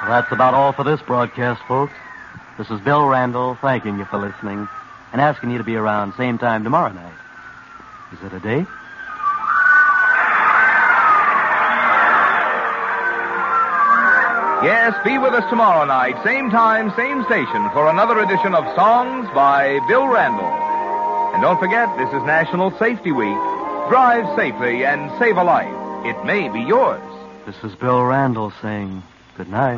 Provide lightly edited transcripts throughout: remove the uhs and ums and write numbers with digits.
That's about all for this broadcast, folks. This is Bill Randall thanking you for listening and asking you to be around same time tomorrow night. Is it a date? Yes, be with us tomorrow night, same time, same station, for another edition of Songs by Bill Randall. And don't forget, this is National Safety Week. Drive safely and save a life. It may be yours. This is Bill Randall saying good night.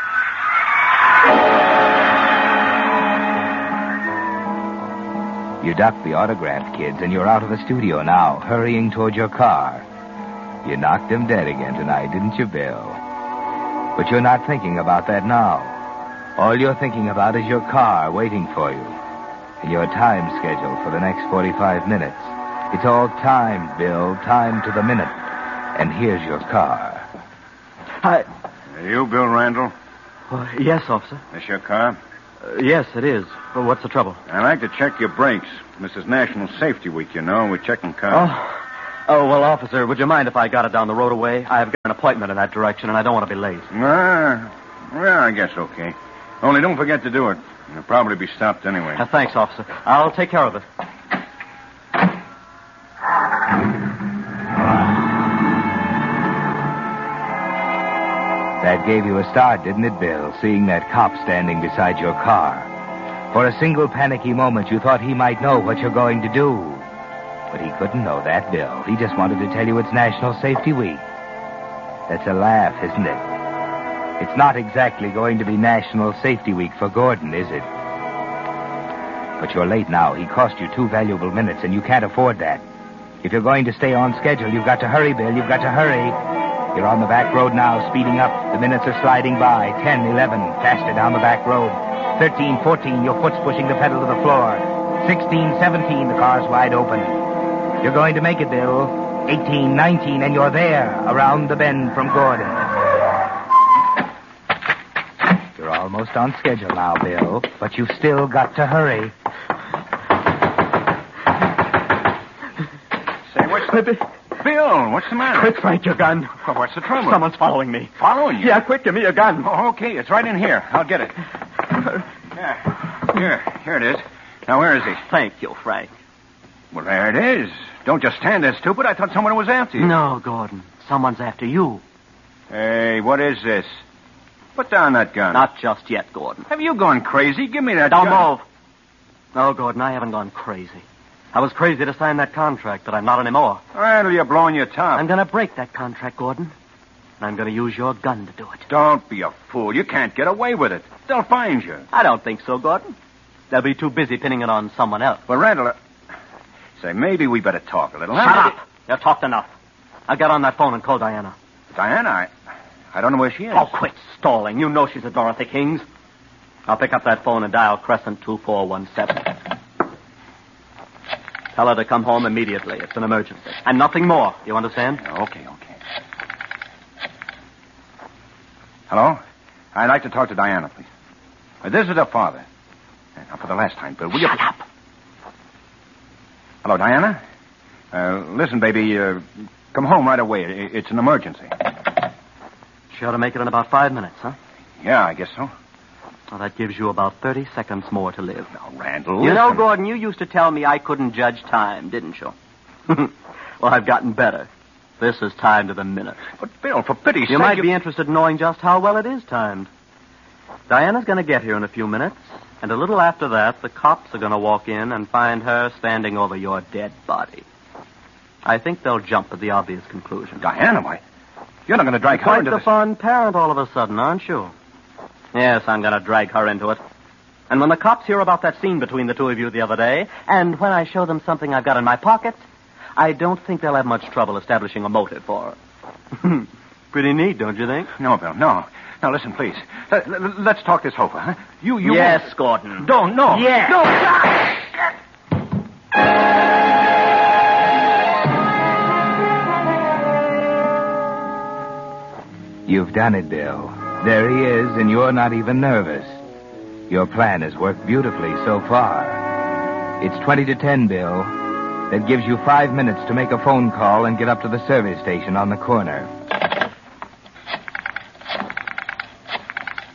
You ducked the autographed kids, and you're out of the studio now, hurrying toward your car. You knocked them dead again tonight, didn't you, Bill? But you're not thinking about that now. All you're thinking about is your car waiting for you, and your time schedule for the next 45 minutes. It's all timed, Bill, timed to the minute. And here's your car. Hi. Are you Bill Randall? Yes, officer. This your car? Yes, it is. Well, what's the trouble? I'd like to check your brakes. This is National Safety Week, you know. We're checking cars. Oh, well, officer, would you mind if I got it down the road away? I've got an appointment in that direction, and I don't want to be late. Well, I guess okay. Only don't forget to do it. You'll probably be stopped anyway. Thanks, officer. I'll take care of it. That gave you a start, didn't it, Bill, seeing that cop standing beside your car? For a single panicky moment, you thought he might know what you're going to do. But he couldn't know that, Bill. He just wanted to tell you it's National Safety Week. That's a laugh, isn't it? It's not exactly going to be National Safety Week for Gordon, is it? But you're late now. He cost you 2 valuable minutes, and you can't afford that. If you're going to stay on schedule, you've got to hurry, Bill. You've got to hurry. You're on the back road now, speeding up. The minutes are sliding by. 10, 11, faster down the back road. 13, 14, your foot's pushing the pedal to the floor. 16, 17, the car's wide open. You're going to make it, Bill. 18, 19, and you're there, around the bend from Gordon. You're almost on schedule now, Bill, but you've still got to hurry. Say, what's the... Bill, what's the matter? Quick, Frank, your gun. Well, what's the trouble? Someone's following me. Following you? Yeah, quick, give me your gun. Oh, okay, it's right in here. I'll get it. Here it is. Now, where is he? Thank you, Frank. Well, there it is. Don't just stand there, stupid. I thought someone was after you. No, Gordon. Someone's after you. Hey, what is this? Put down that gun. Not just yet, Gordon. Have you gone crazy? Give me that Don't gun. move. No, Gordon, I haven't gone crazy. I was crazy to sign that contract, but I'm not anymore. Well, you're blowing your top. I'm going to break that contract, Gordon. And I'm going to use your gun to do it. Don't be a fool. You can't get away with it. They'll find you. I don't think so, Gordon. They'll be too busy pinning it on someone else. Well, Randall, say, maybe we better talk a little. Shut up. You've talked enough. I'll get on that phone and call Diana. Diana, I don't know where she is. Oh, quit stalling. You know she's at Dorothy King's. I'll pick up that phone and dial Crescent 2417. Tell her to come home immediately. It's an emergency. And nothing more. You understand? Okay. Hello? I'd like to talk to Diana, please. This is her father. Now, for the last time, Bill, will you... Shut up. Hello, Diana? Listen, baby, come home right away. It's an emergency. She ought to make it in about 5 minutes, huh? Yeah, I guess so. Well, that gives you about 30 seconds more to live. Now, Randall, You know, listen. Gordon, you used to tell me I couldn't judge time, didn't you? Well, I've gotten better. This is timed to the minute. But, Bill, for pity's sake... You might be interested in knowing just how well it is timed. Diana's going to get here in a few minutes, and a little after that, the cops are going to walk in and find her standing over your dead body. I think they'll jump at the obvious conclusion. Diana, why? You're not going to drag her Quite into the this... fun parent all of a sudden, aren't you? Yes, I'm going to drag her into it. And when the cops hear about that scene between the two of you the other day, and when I show them something I've got in my pocket, I don't think they'll have much trouble establishing a motive for her. Pretty neat, don't you think? No, Bill, no. Now, listen, please. Let's talk this over, huh? You Yes, won't... Gordon. Don't, no. Yes. No. You've done it, Bill. There he is, and you're not even nervous. Your plan has worked beautifully so far. It's 20 to 10, Bill. That gives you 5 minutes to make a phone call and get up to the service station on the corner.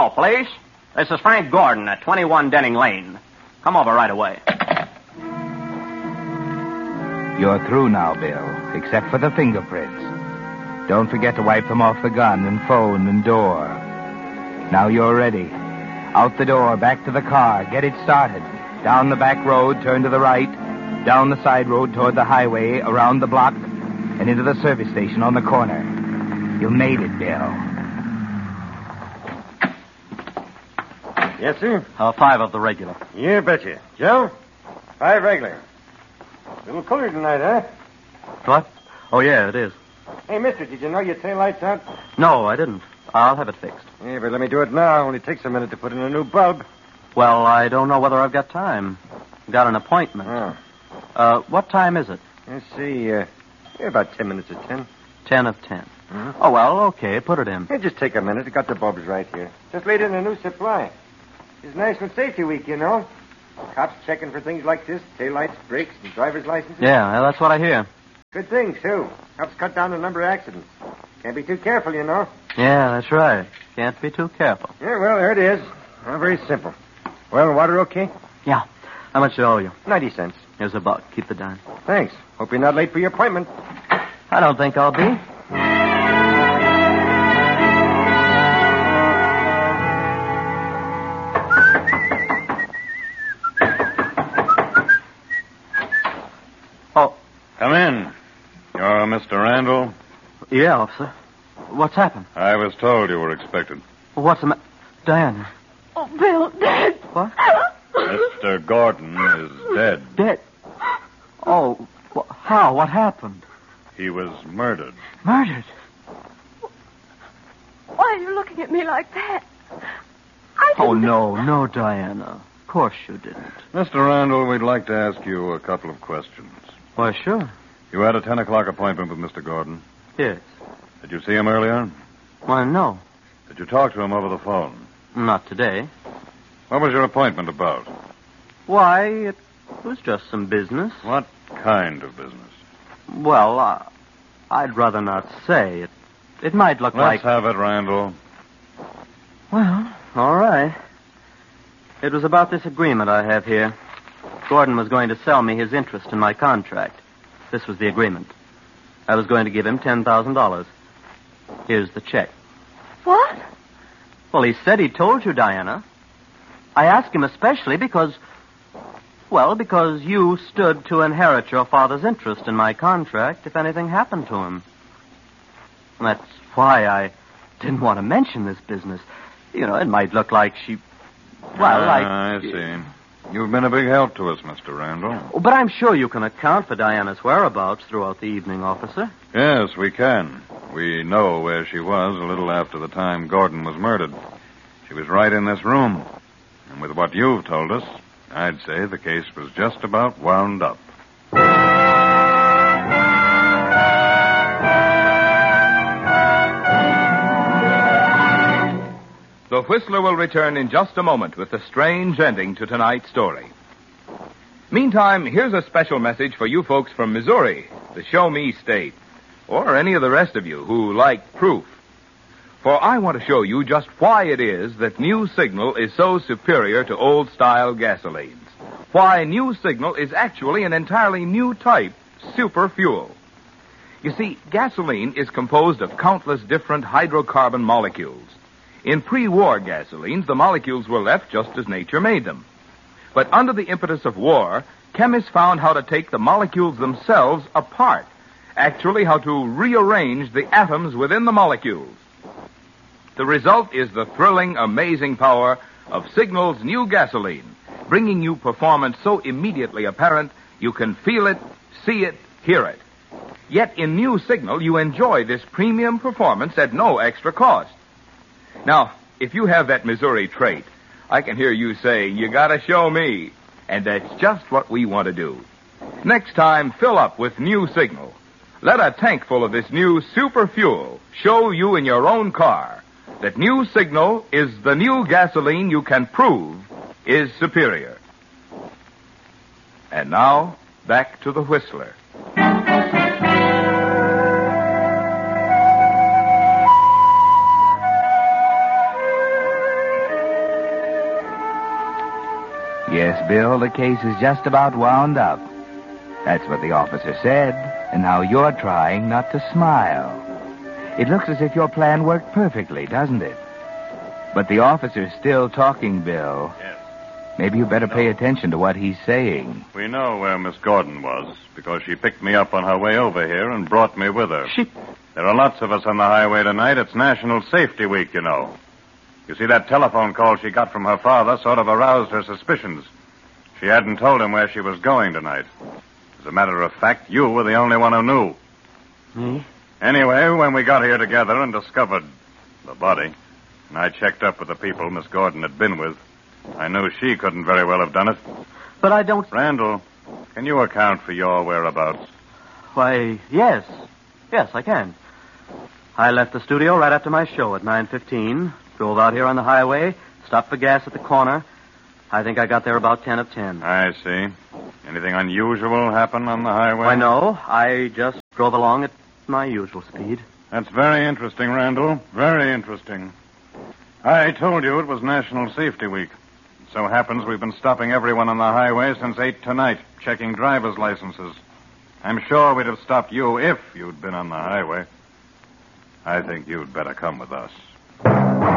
Hello, police. This is Frank Gordon at 21 Denning Lane. Come over right away. You're through now, Bill, except for the fingerprints. Don't forget to wipe them off the gun and phone and door. Now you're ready. Out the door, back to the car. Get it started. Down the back road, turn to the right. Down the side road toward the highway, around the block, and into the service station on the corner. You made it, Bill. Yes, sir? 5 of the regular. You betcha. Joe? 5 regular. A little cooler tonight, huh? What? Oh, yeah, it is. Hey, mister, did you know your taillight's out? No, I didn't. I'll have it fixed. Yeah, but let me do it now. Only takes a minute to put in a new bulb. Well, I don't know whether I've got time. Got an appointment. Oh. What time is it? Let's see, about 10 minutes of 10. 10 of 10. Mm-hmm. Oh, well, okay, put it in. Hey, just take a minute. I got the bulbs right here. Just laid in a new supply. It's National Safety Week, you know. Cops checking for things like this, taillights, brakes, and driver's licenses. Yeah, well, that's what I hear. Good thing, too. Helps cut down the number of accidents. Can't be too careful, you know. Yeah, that's right. Can't be too careful. Yeah, well, there it is. Well, very simple. Well, water okay? Yeah. How much do I owe you? 90 cents. Here's $1. Keep the dime. Thanks. Hope you're not late for your appointment. I don't think I'll be. Oh. Come in. You're Mr. Randall? Yeah, officer. What's happened? I was told you were expected. What's the matter? Diana. Oh, Bill, Dad. What? Mr. Gordon is dead. Dead. Oh, how? What happened? He was murdered. Murdered? Why are you looking at me like that? Oh, no, Diana. Of course you didn't. Mr. Randall, we'd like to ask you a couple of questions. Why, sure. You had a 10 o'clock appointment with Mr. Gordon. Yes. Did you see him earlier? Why, no. Did you talk to him over the phone? Not today. What was your appointment about? Why, it was just some business. What kind of business? Well, I'd rather not say. It might look like... Let's have it, Randall. Well, all right. It was about this agreement I have here. Gordon was going to sell me his interest in my contract. This was the agreement. I was going to give him $10,000. Here's the check. What? Well, he said he told you, Diana. I asked him especially because you stood to inherit your father's interest in my contract if anything happened to him. And that's why I didn't want to mention this business. You know, it might look like she... Well, I see. You've been a big help to us, Mr. Randall. But I'm sure you can account for Diana's whereabouts throughout the evening, officer. Yes, we can. We know where she was a little after the time Gordon was murdered. She was right in this room. And with what you've told us, I'd say the case was just about wound up. The Whistler will return in just a moment with the strange ending to tonight's story. Meantime, here's a special message for you folks from Missouri, the Show Me State, or any of the rest of you who like proof. For I want to show you just why it is that New Signal is so superior to old-style gasolines. Why New Signal is actually an entirely new type, super fuel. You see, gasoline is composed of countless different hydrocarbon molecules. In pre-war gasolines, the molecules were left just as nature made them. But under the impetus of war, chemists found how to take the molecules themselves apart, actually how to rearrange the atoms within the molecules. The result is the thrilling, amazing power of Signal's new gasoline, bringing you performance so immediately apparent you can feel it, see it, hear it. Yet in New Signal, you enjoy this premium performance at no extra cost. Now, if you have that Missouri trait, I can hear you saying, you gotta show me. And that's just what we want to do. Next time, fill up with New Signal. Let a tank full of this new super fuel show you in your own car that New Signal is the new gasoline you can prove is superior. And now, back to the Whistler. Bill, the case is just about wound up. That's what the officer said, and now you're trying not to smile. It looks as if your plan worked perfectly, doesn't it? But the officer's still talking, Bill. Yes. Maybe you better pay attention to what he's saying. We know where Miss Gordon was because she picked me up on her way over here and brought me with her. There are lots of us on the highway tonight. It's National Safety Week, you know. You see, that telephone call she got from her father sort of aroused her suspicions. She hadn't told him where she was going tonight. As a matter of fact, you were the only one who knew. Me? Anyway, when we got here together and discovered the body, and I checked up with the people Miss Gordon had been with, I knew she couldn't very well have done it. But I don't... Randall, can you account for your whereabouts? Why, yes. Yes, I can. I left the studio right after my show at 9:15, drove out here on the highway, stopped for gas at the corner. I think I got there about 10 of 10. I see. Anything unusual happen on the highway? Why, no. I just drove along at my usual speed. That's very interesting, Randall. Very interesting. I told you it was National Safety Week. It so happens we've been stopping everyone on the highway since 8 tonight, checking driver's licenses. I'm sure we'd have stopped you if you'd been on the highway. I think you'd better come with us.